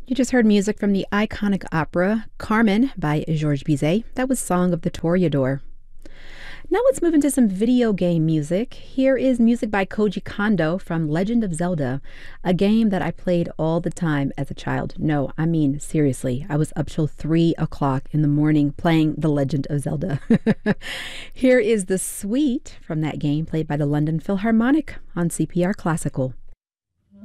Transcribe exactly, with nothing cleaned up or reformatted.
You just heard music from the iconic opera Carmen by Georges Bizet. That was Song of the Toreador. Now let's move into some video game music. Here is music by Koji Kondo from Legend of Zelda, a game that I played all the time as a child. No, I mean, seriously, I was up till three o'clock in the morning playing The Legend of Zelda. Here is the suite from that game played by the London Philharmonic on C P R Classical.